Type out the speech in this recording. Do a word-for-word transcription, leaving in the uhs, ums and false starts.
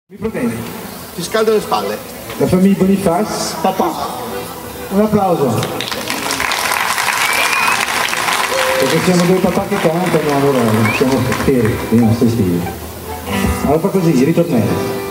Mi protegge. Ti scaldo le spalle. La famiglia Boniface. Papà. Un applauso. Perché siamo due papà che cantano, allora siamo fieri dei nostri stili. Allora fa così, ritornello.